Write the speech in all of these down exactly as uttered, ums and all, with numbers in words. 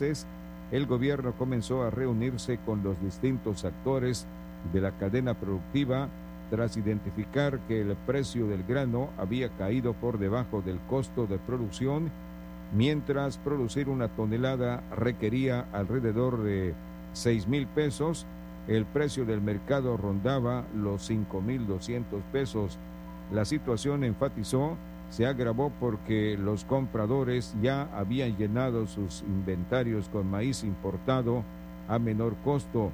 el gobierno comenzó a reunirse con los distintos actores de la cadena productiva tras identificar que el precio del grano había caído por debajo del costo de producción, mientras producir una tonelada requería alrededor de seis mil pesos, el precio del mercado rondaba los cinco mil doscientos pesos. La situación, enfatizó, se agravó porque los compradores ya habían llenado sus inventarios con maíz importado a menor costo.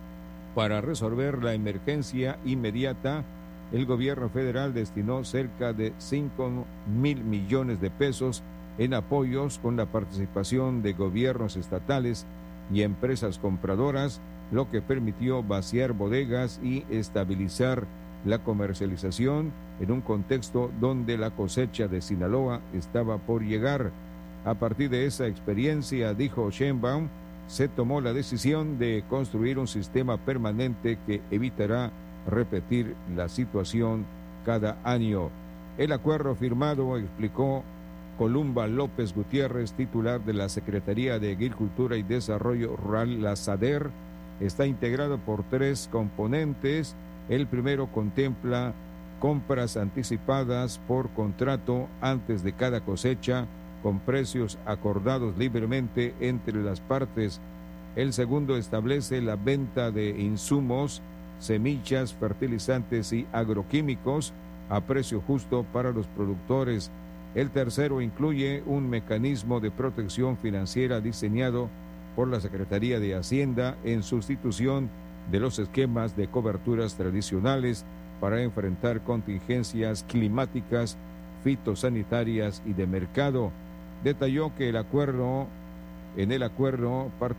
Para resolver la emergencia inmediata, el gobierno federal destinó cerca de cinco mil millones de pesos en apoyos con la participación de gobiernos estatales y empresas compradoras, lo que permitió vaciar bodegas y estabilizar la comercialización en un contexto donde la cosecha de Sinaloa estaba por llegar. A partir de esa experiencia, dijo Sheinbaum, se tomó la decisión de construir un sistema permanente que evitará repetir la situación cada año. El acuerdo firmado, explicó Columba López Gutiérrez, titular de la Secretaría de Agricultura y Desarrollo Rural, la SADER, está integrado por tres componentes. El primero contempla compras anticipadas por contrato antes de cada cosecha con precios acordados libremente entre las partes. El segundo establece la venta de insumos, semillas, fertilizantes y agroquímicos a precio justo para los productores. El tercero incluye un mecanismo de protección financiera diseñado por la Secretaría de Hacienda en sustitución de los esquemas de coberturas tradicionales para enfrentar contingencias climáticas, fitosanitarias y de mercado. Detalló que el acuerdo, en el acuerdo